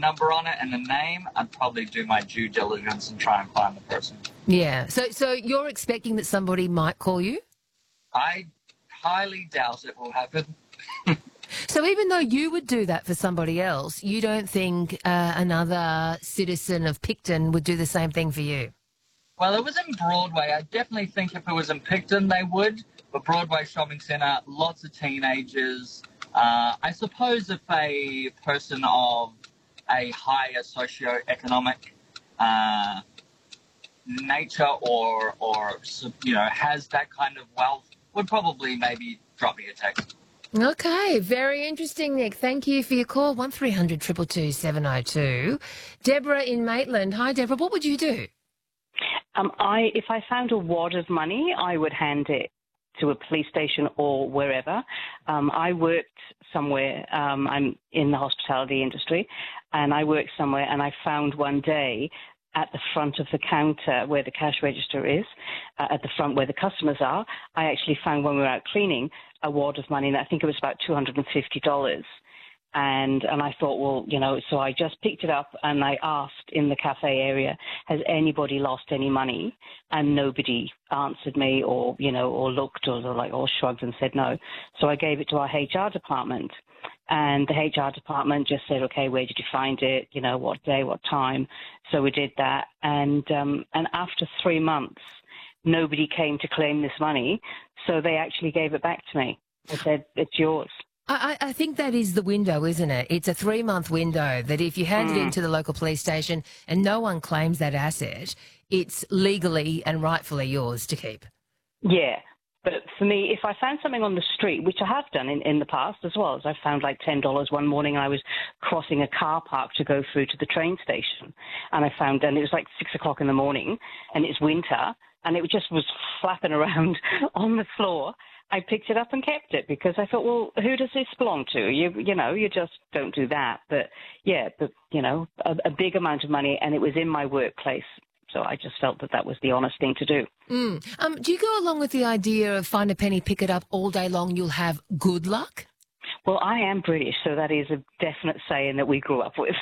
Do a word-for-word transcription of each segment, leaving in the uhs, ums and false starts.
number on it and a name, I'd probably do my due diligence and try and find the person. Yeah. So, so you're expecting that somebody might call you? I highly doubt it will happen. So even though you would do that for somebody else, you don't think uh, another citizen of Picton would do the same thing for you? Well, it was in Broadway. I definitely think if it was in Picton, they would. But Broadway Shopping Centre, lots of teenagers. Uh, I suppose if a person of a higher socioeconomic uh, nature or, or, you know, has that kind of wealth, would probably maybe drop me a text. Okay, very interesting, Nick. Thank you for your call, one three hundred two two two seven oh two. Deborah in Maitland. Hi, Deborah. What would you do? Um, I, if I found a wad of money, I would hand it to a police station or wherever. Um, I worked somewhere, um, I'm in the hospitality industry, and I worked somewhere and I found one day at the front of the counter where the cash register is, uh, at the front where the customers are, I actually found when we were out cleaning a wad of money, and I think it was about two hundred fifty dollars. And and I thought, well, you know, so I just picked it up and I asked in the cafe area, has anybody lost any money? And nobody answered me or, you know, or looked or, or like or shrugged and said no. So I gave it to our H R department. And the H R department just said, okay, where did you find it? You know, what day, what time? So we did that. And um, and after three months, nobody came to claim this money. So they actually gave it back to me. They said, it's yours. I, I think that is the window, isn't it? It's a three-month window that if you hand Mm. it into the local police station and no one claims that asset, it's legally and rightfully yours to keep. Yeah. But for me, if I found something on the street, which I have done in, in the past as well, as I found like ten dollars one morning, I was crossing a car park to go through to the train station. And I found, and it was like six o'clock in the morning, and it's winter, and it just was flapping around on the floor. I picked it up and kept it because I thought, well, who does this belong to? You you know, you just don't do that. But, yeah, but, you know, a, a big amount of money, and it was in my workplace. So I just felt that that was the honest thing to do. Mm. Um, do you go along with the idea of find a penny, pick it up all day long, you'll have good luck? Well, I am British, so that is a definite saying that we grew up with.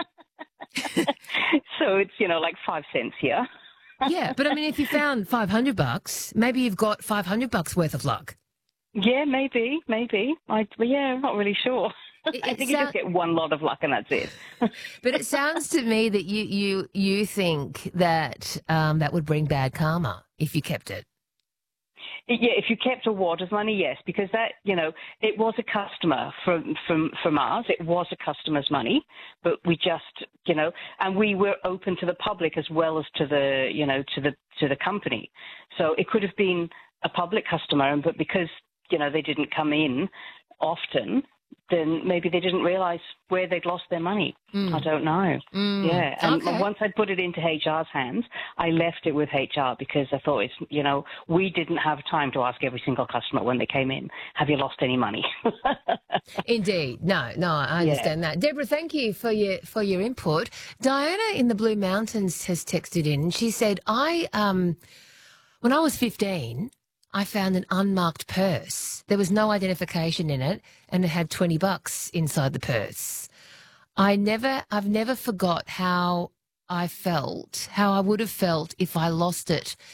So it's, you know, like five cents here. Yeah, but I mean, if you found five hundred bucks, maybe you've got five hundred bucks worth of luck. Yeah, maybe, maybe. I, well, yeah, I'm not really sure. It, I it think you sound- just get one lot of luck and that's it. But it sounds to me that you you you think that um, that would bring bad karma if you kept it. Yeah, if you kept a wad of money, yes, because that, you know, it was a customer from, from, from ours. It was a customer's money, but we just, you know, and we were open to the public as well as to the, you know, to the, to the company. So it could have been a public customer, but because, you know, they didn't come in often, then maybe they didn't realize where they'd lost their money. Mm. I don't know. Mm. Yeah. And Okay. once I put it into H R's hands, I left it with H R because I thought, it's, you know, we didn't have time to ask every single customer when they came in, have you lost any money? Indeed. No, no, I understand that. Deborah, thank you for your for your input. Diana in the Blue Mountains has texted in. She said, I um when I was fifteen, I found an unmarked purse. There was no identification in it, and it had twenty bucks inside the purse. I never, I've never forgot how I felt, how I would have felt if I lost it